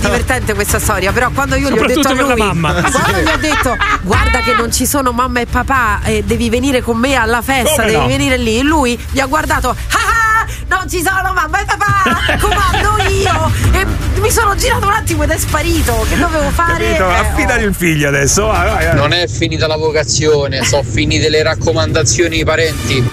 divertente questa storia, però quando io gli ho detto a lui, quando gli ho detto guarda che non ci sono mamma e papà e devi venire con me alla festa, devi venire lì, lui mi ha guardato, non ci sono mamma e papà, comando io, e mi sono girato un attimo ed è sparito. Che dovevo fare? Affidati il figlio adesso. Vai. Non è finita la vocazione, sono finite le raccomandazioni ai parenti.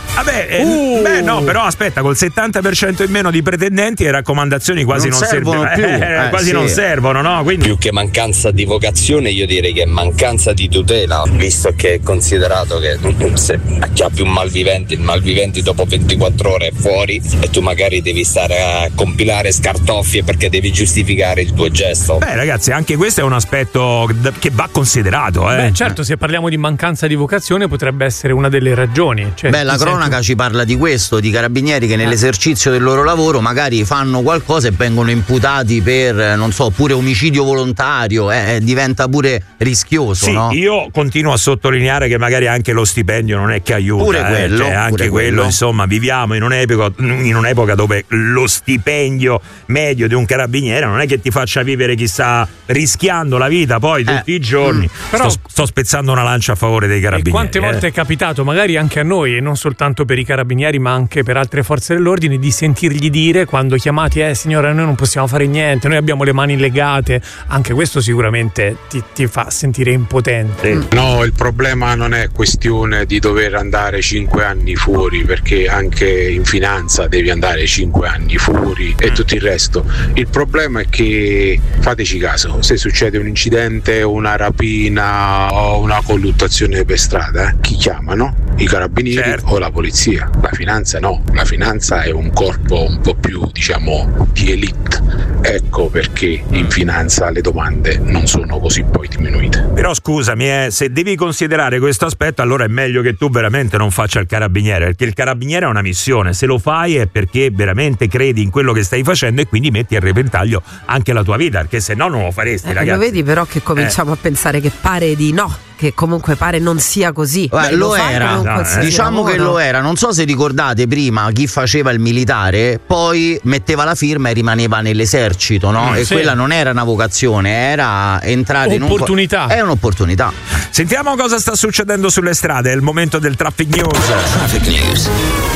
Beh, no, però aspetta, col 70% in meno di pretendenti le raccomandazioni quasi non servono più. Quasi non servono, no? Quindi più che mancanza di vocazione, io direi che è mancanza di tutela, visto che è considerato che se chi ha più malviventi, il malvivente dopo 24 ore è fuori e tu magari devi stare a compilare scartoffie perché devi giustificare il tuo gesto. Beh, ragazzi, anche questo è un aspetto che va considerato. Beh, certo, se parliamo di mancanza di vocazione potrebbe essere una delle ragioni. Cioè, la cronaca ci parla di questo, di carabinieri che nell'esercizio del loro lavoro magari fanno qualcosa e vengono imputati per, non so, pure omicidio volontario, diventa pure rischioso, sì, no? Io continuo a sottolineare che magari anche lo stipendio non è che aiuta. Pure quello, cioè, anche pure quello, insomma, viviamo in un'epoca dove lo stipendio medio di un carabiniere non è che ti faccia vivere chissà rischiando la vita poi tutti i giorni. Però sto spezzando una lancia a favore dei carabinieri. E quante volte è capitato, magari anche a noi, e non soltanto per i carabinieri ma anche per altre forze dell'ordine, di sentirgli dire quando chiamati signora, noi non possiamo fare niente, noi abbiamo le mani legate. Anche questo sicuramente ti fa sentire impotente. No, il problema non è questione di dover andare 5 anni fuori, perché anche in finanza devi andare 5 anni fuori e tutto il resto. Il problema è che, fateci caso, se succede un incidente, una rapina o una colluttazione per strada, chi chiamano? I carabinieri o la polizia? La finanza no, la finanza è un corpo un po' più, diciamo, di elite. Ecco perché in finanza le domande non sono così poi diminuite. Però scusami, se devi considerare questo aspetto, allora è meglio che tu veramente non faccia il carabiniere, perché il carabiniere è una missione, se lo fai è perché veramente credi in quello che stai facendo e quindi metti a repentaglio anche la tua vita, perché se no non lo faresti, ragazzi. Lo vedi però che cominciamo a pensare che pare di no, che comunque pare non sia così. Lo era, diciamo che lo era. Non so se ricordate prima chi faceva il militare, poi metteva la firma e rimaneva nell'esercito, no? E quella non era una vocazione, era entrare in un'opportunità. È un'opportunità. Sentiamo cosa sta succedendo sulle strade, è il momento del Traffic News. Traffic News.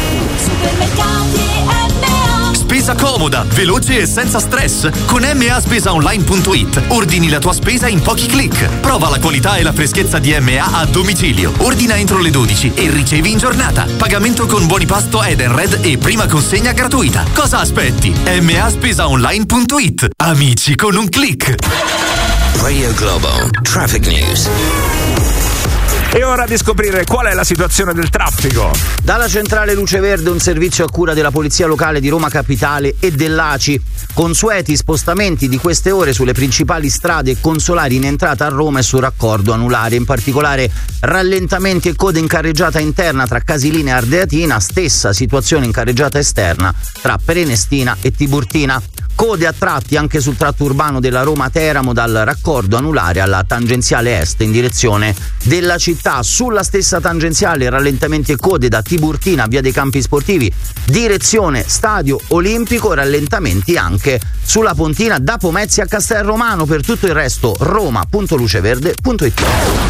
Spesa comoda, veloce e senza stress. Con MASpesaonline.it ordini la tua spesa in pochi click. Prova la qualità e la freschezza di MA a domicilio. Ordina entro le 12 e ricevi in giornata. Pagamento con buoni pasto Edenred e prima consegna gratuita. Cosa aspetti? MASpesaonline.it. Amici con un click. Radio Globo Traffic News. E ora di scoprire qual è la situazione del traffico. Dalla centrale Luce Verde, un servizio a cura della Polizia Locale di Roma Capitale e dell'ACI. Consueti spostamenti di queste ore sulle principali strade e consolari in entrata a Roma e sul raccordo anulare. In particolare rallentamenti e code in carreggiata interna tra Casilina e Ardeatina, stessa situazione in carreggiata esterna tra Prenestina e Tiburtina. Code a tratti anche sul tratto urbano della Roma-Teramo dal raccordo anulare alla tangenziale est in direzione della città. Sulla stessa tangenziale rallentamenti e code da Tiburtina a Via dei Campi Sportivi direzione Stadio Olimpico, rallentamenti anche sulla Pontina da Pomezia a Castel Romano. Per tutto il resto roma.luceverde.it.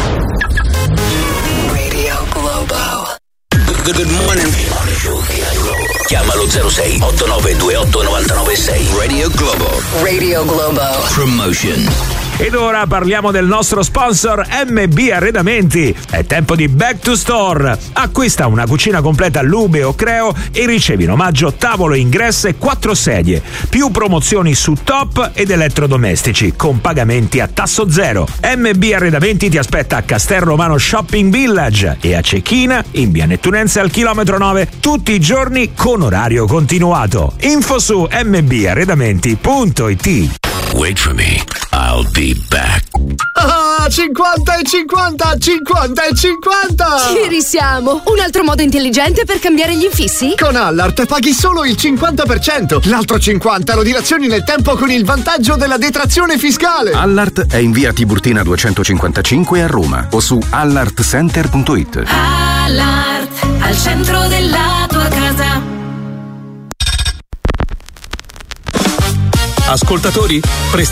Radio Globo. Good morning. Chiamalo 06 8928 996. Radio Globo. Radio Globo. Promotion. Ed ora parliamo del nostro sponsor MB Arredamenti. È tempo di Back to Store. Acquista una cucina completa Lube o Creo e ricevi in omaggio tavolo, ingresso e 4 sedie. Più promozioni su top ed elettrodomestici con pagamenti a tasso zero. MB Arredamenti ti aspetta a Castel Romano Shopping Village e a Cecchina in via Nettunense al chilometro 9 tutti i giorni con orario continuato. Info su mbarredamenti.it. Wait for me, I'll be back. 50 e 50, 50 e 50! Ci risiamo! Un altro modo intelligente per cambiare gli infissi? Con Allart paghi solo il 50%, l'altro 50% lo dilazioni nel tempo con il vantaggio della detrazione fiscale. Allart è in via Tiburtina 255 a Roma o su allartcenter.it. Allart, al centro della tua casa. Ascoltatori,